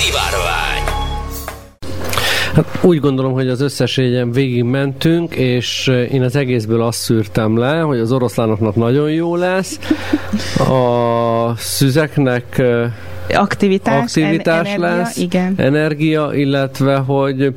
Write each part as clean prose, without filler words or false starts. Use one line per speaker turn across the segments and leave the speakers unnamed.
Szivárvány.
Hát úgy gondolom, hogy az összes jegyen végig mentünk, és én az egészből azt szűrtem le, hogy az oroszlánoknak nagyon jó lesz, a szüzeknek aktivitás lesz,
igen.
Energia, illetve hogy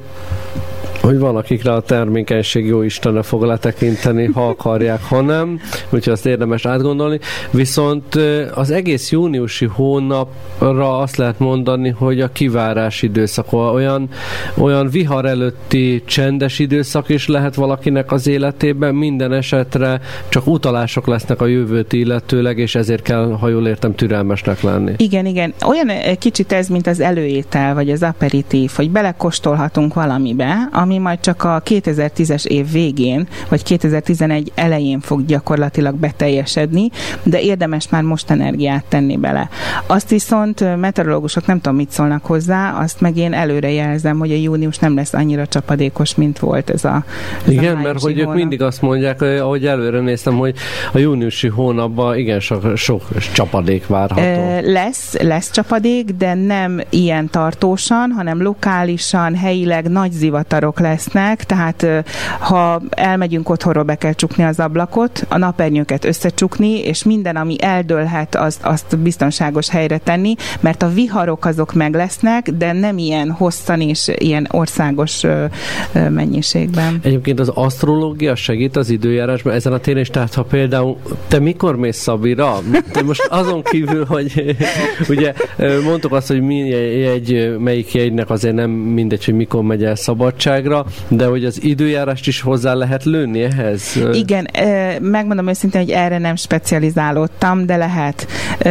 van, akikre a termékenység jó Istene fog letekinteni, ha akarják, ha nem, úgyhogy azt érdemes átgondolni. Viszont az egész júniusi hónapra azt lehet mondani, hogy a kivárás időszak, olyan vihar előtti csendes időszak is lehet valakinek az életében, minden esetre csak utalások lesznek a jövőt illetőleg, és ezért kell, ha jól értem, türelmesnek lenni.
Igen. Olyan kicsit ez, mint az előétel, vagy az aperitív, hogy belekóstolhatunk valamibe, ami majd csak a 2010-es év végén, vagy 2011 elején fog gyakorlatilag beteljesedni, de érdemes már most energiát tenni bele. Azt viszont meteorológusok nem tudom, mit szólnak hozzá, azt meg én előre jelzem, hogy a június nem lesz annyira csapadékos, mint volt ez a
igen, mert hogy ők mindig azt mondják, ahogy előre néztem, hogy a júniusi hónapban igen sok csapadék várható.
Lesz csapadék, de nem ilyen tartósan, hanem lokálisan, helyileg nagy zivatarok lesznek, tehát ha elmegyünk otthonról, be kell csukni az ablakot, a napernyőket összecsukni, és minden, ami eldőlhet, azt biztonságos helyre tenni, mert a viharok azok meg lesznek, de nem ilyen hosszan és ilyen országos mennyiségben.
Egyébként az asztrológia segít az időjárásban ezen a téren is, tehát ha például te mikor mész Szabira? Te most azon kívül, hogy ugye mondtuk azt, hogy melyik jegynek azért nem mindegy, hogy mikor megy el szabadságra, de hogy az időjárást is hozzá lehet lőni ehhez?
Igen, megmondom őszintén, hogy erre nem specializálódtam, de lehet.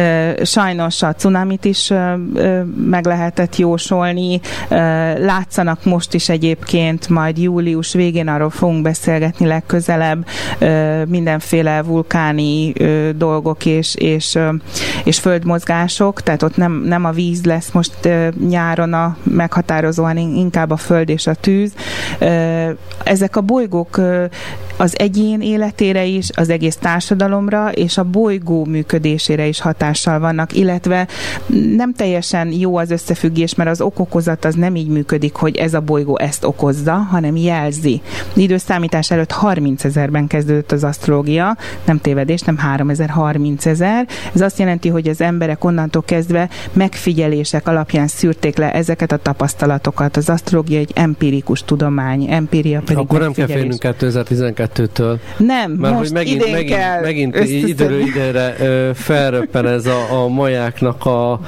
Sajnos a cunamit is meg lehetett jósolni. Látszanak most is egyébként, majd július végén arról fogunk beszélgetni legközelebb, mindenféle vulkáni dolgok és földmozgások, tehát ott nem a víz lesz most nyáron a meghatározóan, inkább a föld és a tűz. Ezek a bolygók az egyén életére is, az egész társadalomra és a bolygó működésére is hatással vannak, illetve nem teljesen jó az összefüggés, mert az okokozat az nem így működik, hogy ez a bolygó ezt okozza, hanem jelzi. Időszámítás előtt 30 000-ben kezdődött az asztrológia, nem tévedés, nem 30 000. Ez azt jelenti, hogy az emberek onnantól kezdve megfigyelések alapján szűrték le ezeket a tapasztalatokat. Az asztrológia egy empirikus tudomány, empíria pedig
akkor nem kell félnünk 2012-től.
Nem,
mert
most
hogy megint időről időre felröppen ez a majáknak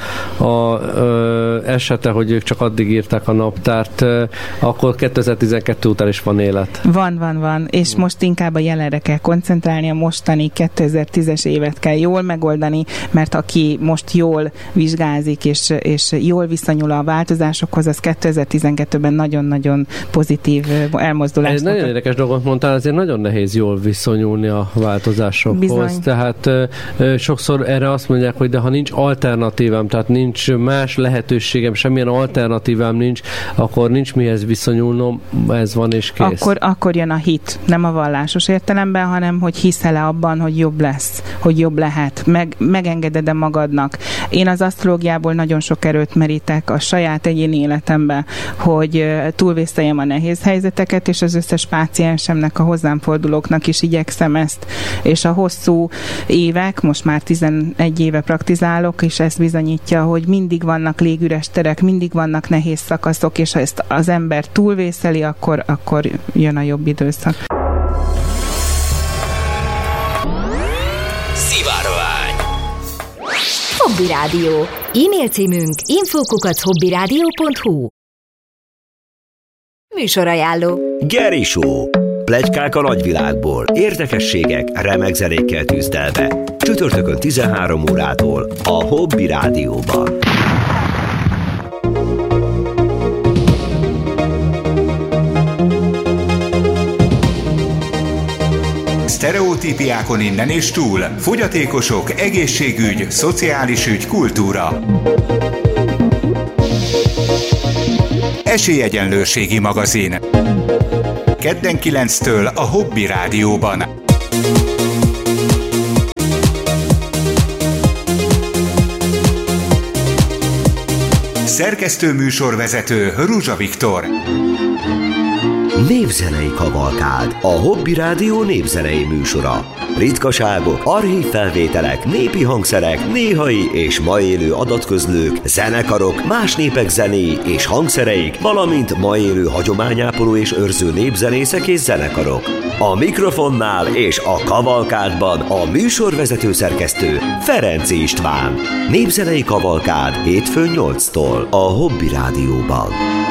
a esete, hogy ők csak addig írták a naptárt, akkor 2012 után is van élet.
Van, és most inkább a jelenre kell koncentrálni, a mostani 2010-es évet kell jól megoldani, mert aki most jól vizsgázik, és jól viszonyul a változásokhoz, az 2012-ben nagyon-nagyon pozitív elmozdulást.
Ez nagyon érdekes dolgot mondtál, azért nagyon nehéz jól viszonyulni a változásokhoz.
Bizony.
Tehát sokszor erre azt mondják, hogy de ha nincs alternatívám, tehát nincs más lehetőségem, semmilyen alternatívám nincs, akkor nincs mihez viszonyulnom, ez van és kész.
Akkor jön a hit, nem a vallásos értelemben, hanem hogy hiszel-e abban, hogy jobb lesz, hogy jobb lehet, megengeded-e magadnak. Én az asztrológiából nagyon sok erőt merítek a saját egyéni életembe, hogy túlvészeljem a nehéz helyzeteket, és az összes páciensemnek, a hozzám fordulóknak is igyekszem ezt. És a hosszú évek, most már 11 éve praktizálok, és ez bizonyítja, hogy mindig vannak légüres terek, mindig vannak nehéz szakaszok, és ha ezt az ember túlvészeli, akkor jön a jobb időszak.
Szivárvány.
Hobby Rádió. E-mail címünk info@hobbyradio.hu. Műsorajánló.
Geri Show. Pletykák a nagyvilágból, érdekességek, remek zenékkel tűzdelve. Csütörtökön 13 órától a Hobby Rádióban.
Sztereotípiákon innen és túl. Fogyatékosok, egészségügy, szociális ügy, kultúra. Esélyegyenlőségi magazin. Kedden 9-től a Hobby Rádióban. Szerkesztő műsorvezető Ruzsa Viktor.
Névzenei kavalkád, a Hobby Rádió népzenei műsora. Ritkaságok, archív felvételek, népi hangszerek, néhai és ma élő adatközlők, zenekarok, más népek zenéi és hangszereik, valamint ma élő hagyományápoló és őrző népzenészek és zenekarok. A mikrofonnál és a kavalkádban a műsorvezető szerkesztő Ferenczy István. Népzenei kavalkád hétfőn 8-tól a Hobby Rádióban.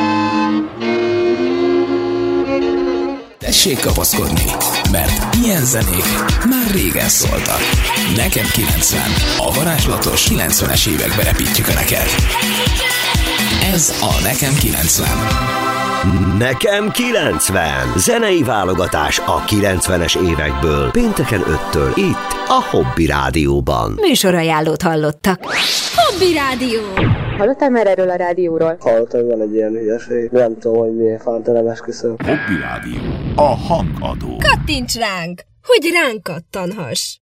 Tessék kapaszkodni, mert ilyen zenék már régen szóltak. Nekem 90, a varázslatos 90-es évekbe repítjük a neked. Ez a Nekem 90.
Nekem 90. Zenei válogatás a 90-es évekből. Pénteken 5-től itt a Hobby Rádióban.
Műsorajánlót hallottak. Hobby Rádió.
Hallottál már erről a rádióról?
Hallottam, hogy van egy ilyen hülyeség. Nem tudom, hogy miért fántelen esküszöm.
Hobby Rádió. A hangadó.
Kattints ránk, hogy ránk kattanhass.